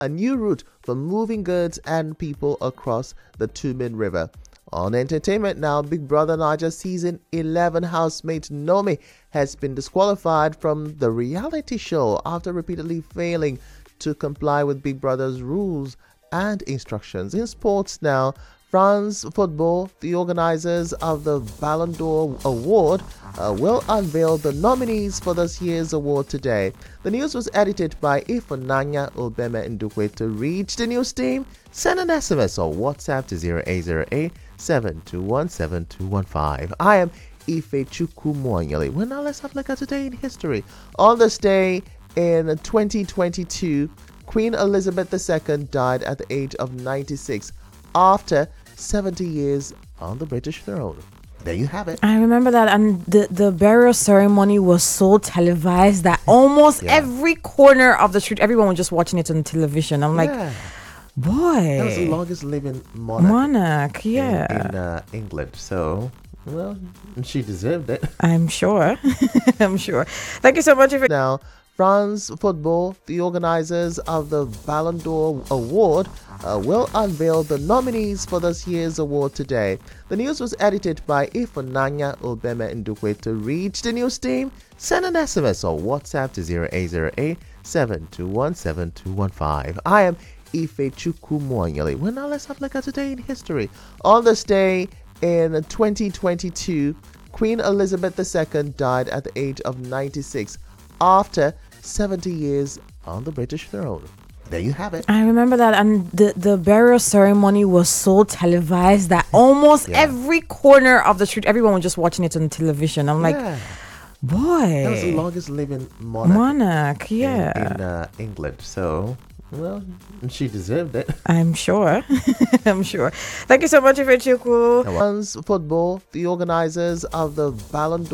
a new route for moving goods and people across the Tumin River. On entertainment now, Big Brother Naija Season 11 housemate Nomi has been disqualified from the reality show after repeatedly failing to comply with Big Brother's rules and instructions. In sports now, France Football, the organizers of the Ballon d'Or Award, will unveil the nominees for this year's award today. The news was edited by Ifunanya Obeme Ndukwe. To reach the news team, send an SMS or WhatsApp to 0808 721 7215. I am Ife Chukwumwanyele. Well, now let's have a look at today in history. On this day in 2022, Queen Elizabeth II died at the age of 96 after 70 years on the British throne. There you have it. I remember that, and the burial ceremony was so televised that almost every corner of the street, everyone was just watching it on television. I'm like, boy, that was the longest living monarch in England. So, well, she deserved it. I'm sure. I'm sure. Thank you so much. Now, France Football, the organizers of the Ballon d'Or Award, will unveil the nominees for this year's award today. The news was edited by Ifunanya Obeme Ndukwe. To reach the news team, send an SMS or WhatsApp to 0808 721 7215. I am Ife Chukwumwanyele. Well, now let's have a look at today in history. On this day in 2022, Queen Elizabeth II died at the age of 96 after 70 years on the British throne. There you have it. I remember that, and the burial ceremony was so televised that almost every corner of the street, everyone was just watching it on television. I'm like, boy, that was the longest living monarch in England. So, well, she deserved it. I'm sure. I'm sure. Thank you so much, Ifechuku. France Football, the organizers of the Ballon d'Or